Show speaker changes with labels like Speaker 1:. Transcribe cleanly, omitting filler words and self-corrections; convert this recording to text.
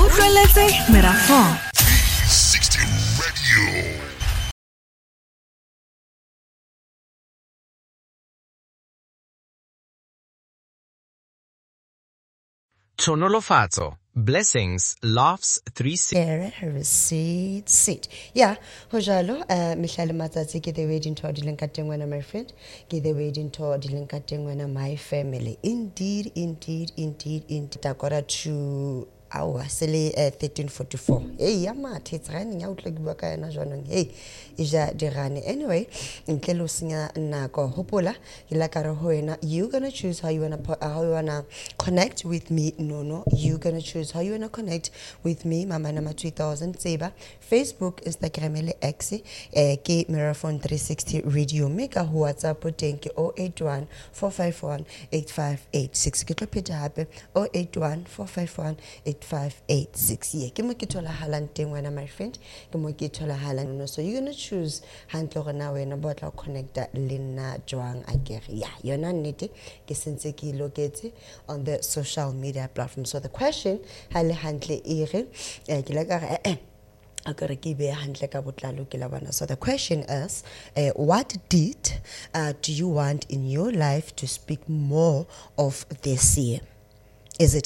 Speaker 1: Utlweletse Merafong
Speaker 2: 60 Radio.
Speaker 3: Tonolofatso, blessings, laughs, 360.
Speaker 4: Receipt, sit. Yeah, hojalo, Michelle Matsatsi, get the waiting to the link at my friend, get the waiting to the link at my family. Indeed. Takora to our silly 1344. Hey, Yamat, it's running out like Bakana Jonang. Hey, Ija de Rani. Anyway, in Kelusinga Nako Hopola, Ilakara Hoena, you gonna choose how you wanna connect with me. No, you gonna choose how you wanna connect with me. Mama Nama 2000 Seba, Facebook, Instagram, X, K Marathon 360 Radio. Make a WhatsApp thank you 081 451 8586. Get up happy 081 451 8586. Yeah, ke mo ke thola halanteng wena my friend. Ke mo ke thola halan. So you're gonna choose handle na wena botla connecta lena jwang agere. Yeah, you're not needed. Ke sentse ke locate on the social media platform. So the question hale handle ire ke la ka so the question is, what did do you want in your life to speak more of this year? Is it